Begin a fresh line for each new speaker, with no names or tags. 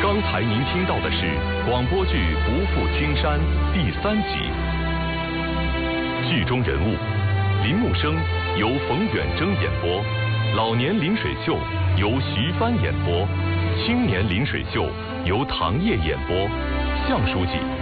刚才您听到的是广播剧《不负青山》第3集。剧中人物：林木生由冯远征演播，老年临水秀由徐帆演播，青年临水秀由唐烨演播，向书记